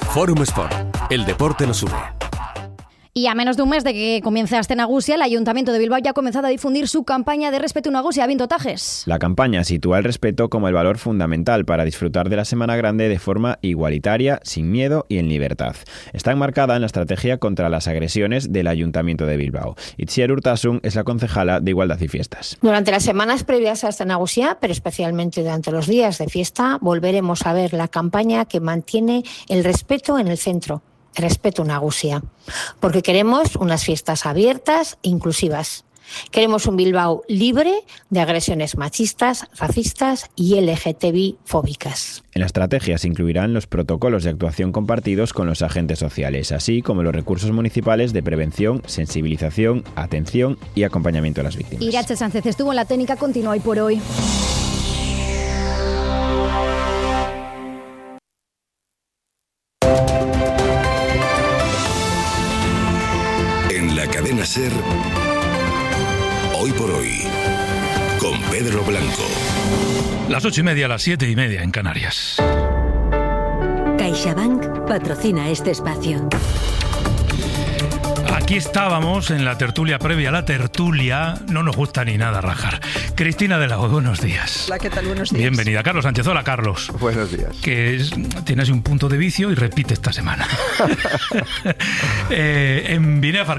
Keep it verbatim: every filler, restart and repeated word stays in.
Fórum Sport. El deporte nos une. Y a menos de un mes de que comience Aste Nagusia, el Ayuntamiento de Bilbao ya ha comenzado a difundir su campaña de Respetu Nagusia. Binto Tajes. La campaña sitúa el respeto como el valor fundamental para disfrutar de la Semana Grande de forma igualitaria, sin miedo y en libertad. Está enmarcada en la estrategia contra las agresiones del Ayuntamiento de Bilbao. Itziar Urtasun es la concejala de Igualdad y Fiestas. Durante las semanas previas a Aste Nagusia, pero especialmente durante los días de fiesta, volveremos a ver la campaña que mantiene el respeto en el centro. Respetu Nagusia, porque queremos unas fiestas abiertas e inclusivas. Queremos un Bilbao libre de agresiones machistas, racistas y L G T B fóbicas. En la estrategia se incluirán los protocolos de actuación compartidos con los agentes sociales, así como los recursos municipales de prevención, sensibilización, atención y acompañamiento a las víctimas. Irache Sánchez estuvo en la técnica continua hoy por hoy. Cadena SER, Hoy por Hoy, con Pedro Blanco. Las ocho y media, las siete y media en Canarias. CaixaBank patrocina este espacio. Aquí estábamos en la tertulia previa a la tertulia. No nos gusta ni nada rajar. Cristina de la O, buenos días. Hola, ¿qué tal? Buenos días. Bienvenida. Carlos Sánchez. Hola, Carlos. Buenos días. Que es, tienes un punto de vicio y repite esta semana. eh, en Binea